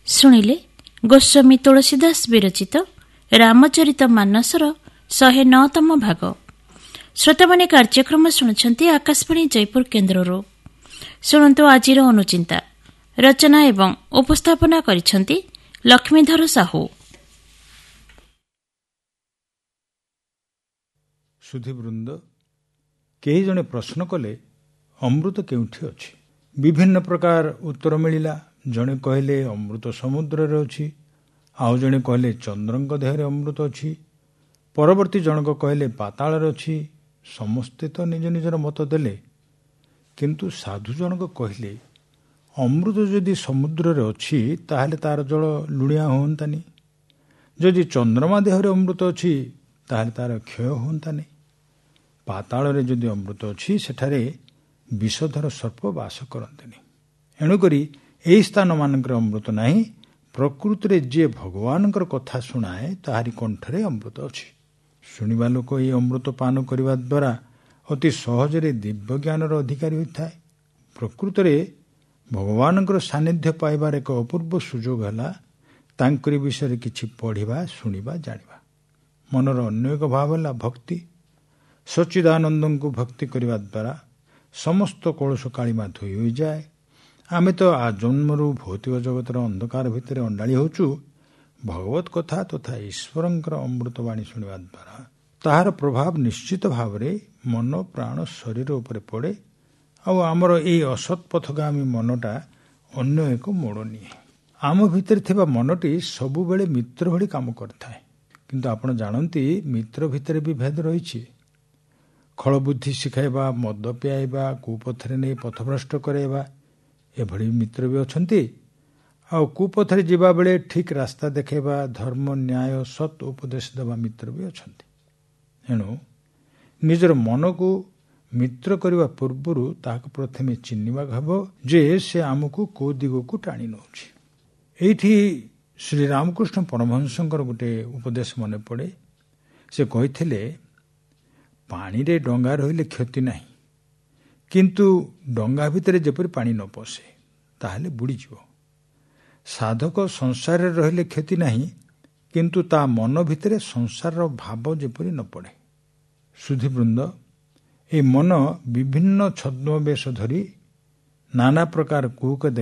ଶୁଣିଲେ ଗୋସ୍ୱାମୀ ତୁଳସୀଦାସ ବିରଚିତ ରାମଚରିତ ମାନସର 109ତମ ଭାଗ। ଶ୍ରୋତାମାନେ କାର୍ଯ୍ୟକ୍ରମ ଶୁଣୁଛନ୍ତି ଆକାଶବାଣୀ ଜୟପୁର କେନ୍ଦ୍ରରୁ। ଶୁଣନ୍ତୁ ଆଜିର ଅନୁଚିନ୍ତା। ରଚନା ଏବଂ ଉପସ୍ଥାପନା କରିଛନ୍ତି ଲକ୍ଷ୍ମୀଧର ସାହୁ। ସୁଧୀବୃନ୍ଦ, କେହି ଜଣେ ପ୍ରଶ୍ନ କଲେ ଅମୃତ କେଉଁଠି ଅଛି? ବିଭିନ୍ନ ପ୍ରକାର ଉତ୍ତର ମିଳିଲା। ଜଣେ କହିଲେ ଅମୃତ ସମୁଦ୍ରରେ ଅଛି, ଆଉ ଜଣେ କହିଲେ ଚନ୍ଦ୍ରଙ୍କ ଦେହରେ ଅମୃତ ଅଛି, ପରବର୍ତ୍ତୀ ଜଣକ କହିଲେ ପାତାଳରେ ଅଛି। ସମସ୍ତେ ତ ନିଜ ନିଜର ମତ ଦେଲେ, କିନ୍ତୁ ସାଧୁ ଜଣକ କହିଲେ ଅମୃତ ଯଦି ସମୁଦ୍ରରେ ଅଛି ତାହେଲେ ତାର ଜଳ ଲୁଣିଆ ହୁଅନ୍ତାନି। ଯଦି ଚନ୍ଦ୍ରମା ଦେହରେ ଅମୃତ ଅଛି ତାହେଲେ ତାର କ୍ଷୟ ହୁଅନ୍ତାନି। ପାତାଳରେ ଯଦି ଅମୃତ ଅଛି ସେଠାରେ ବିଷଧର ସର୍ପ ବାସ କରନ୍ତିନି। ଏଣୁକରି ଏହି ସ୍ଥାନ ମାନଙ୍କରେ ଅମୃତ ନାହିଁ। ପ୍ରକୃତିରେ ଯିଏ ଭଗବାନଙ୍କର କଥା ଶୁଣାଏ ତାହାରି କଣ୍ଠରେ ଅମୃତ ଅଛି। ଶୁଣିବା ଲୋକ ଏହି ଅମୃତ ପାନ କରିବା ଦ୍ୱାରା ଅତି ସହଜରେ ଦିବ୍ୟ ଜ୍ଞାନର ଅଧିକାରୀ ହୋଇଥାଏ। ପ୍ରକୃତରେ ଭଗବାନଙ୍କର ସାନ୍ନିଧ୍ୟ ପାଇବାର ଏକ ଅପୂର୍ବ ସୁଯୋଗ ହେଲା ତାଙ୍କରି ବିଷୟରେ କିଛି ପଢ଼ିବା, ଶୁଣିବା, ଜାଣିବା। ମନର ଅନ୍ୟ ଏକ ଭାବ ହେଲା ଭକ୍ତି। ସଚ୍ଚିଦାନନ୍ଦଙ୍କୁ ଭକ୍ତି କରିବା ଦ୍ୱାରା ସମସ୍ତ କଳୁଷ କାଳିମା ଧୋଇ ହୋଇଯାଏ। ଆମେ ତ ଆଜନ୍ମରୁ ଭୌତିକ ଜଗତର ଅନ୍ଧକାର ଭିତରେ ଅଣ୍ଡାଳି ହେଉଛୁ। ଭଗବତ କଥା ତଥା ଈଶ୍ୱରଙ୍କର ଅମୃତବାଣୀ ଶୁଣିବା ଦ୍ୱାରା ତାହାର ପ୍ରଭାବ ନିଶ୍ଚିତ ଭାବରେ ମନ, ପ୍ରାଣ, ଶରୀର ଉପରେ ପଡ଼େ। ଆଉ ଆମର ଏହି ଅସତ୍ ପଥଗାମୀ ମନଟା ଅନ୍ୟ ଏକ ମୋଡ଼ ନିଏ। ଆମ ଭିତରେ ଥିବା ମନଟି ସବୁବେଳେ ମିତ୍ର ଭଳି କାମ କରିଥାଏ। କିନ୍ତୁ ଆପଣ ଜାଣନ୍ତି ମିତ୍ର ଭିତରେ ବି ଭେଦ ରହିଛି। ଖଳବୁଦ୍ଧି ଶିଖାଇବା, ମଦ ପିଆଇବା, କୁପଥରେ ନେଇ ପଥଭ୍ରଷ୍ଟ କରାଇବା, ଏଭଳି ମିତ୍ର ବି ଅଛନ୍ତି। ଆଉ କୁପଥରେ ଯିବାବେଳେ ଠିକ୍ ରାସ୍ତା ଦେଖାଇବା, ଧର୍ମ, ନ୍ୟାୟ, ସତ୍ ଉପଦେଶ ଦେବା ମିତ୍ର ବି ଅଛନ୍ତି। ଏଣୁ ନିଜର ମନକୁ ମିତ୍ର କରିବା ପୂର୍ବରୁ ତାହାକୁ ପ୍ରଥମେ ଚିହ୍ନିବାକୁ ହେବ ଯେ ସେ ଆମକୁ କେଉଁ ଦିଗକୁ ଟାଣି ନେଉଛି। ଏଇଠି ଶ୍ରୀରାମକୃଷ୍ଣ ପରମହଂସଙ୍କର ଗୋଟେ ଉପଦେଶ ମନେ ପଡ଼େ। ସେ କହିଥିଲେ, ପାଣିରେ ଡଙ୍ଗା ରହିଲେ କ୍ଷତି ନାହିଁ, କିନ୍ତୁ ଡଙ୍ଗା ଭିତରେ ଯେପରି ପାଣି ନ ପଶେ ତାହେଲେ ବୁଡ଼ିଯିବ। ସାଧକ ସଂସାରରେ ରହିଲେ କ୍ଷତି ନାହିଁ, କିନ୍ତୁ ତା ମନ ଭିତରେ ସଂସାରର ଭାବ ଯେପରି ନ ପଡ଼େ। ସୁଧୀବୃନ୍ଦ, ଏହି ମନ ବିଭିନ୍ନ ଛଦ୍ମବେଶ ଧରି ନାନା ପ୍ରକାର କୁହୁକ